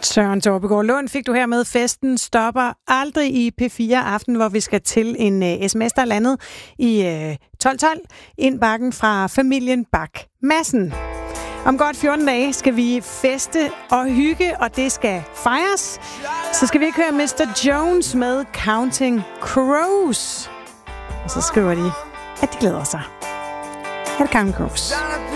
Søren Torpegaard Lund fik du her med. Festen stopper aldrig i P4 Aften, hvor vi skal til en sms, der er landet i 1212. Indbakken fra familien Bak Madsen. Om godt 14 dage skal vi feste og hygge, og det skal fejres. Så skal vi ikke høre Mr. Jones med Counting Crows. Og så skriver de, at de glæder sig. Her er Counting Crows.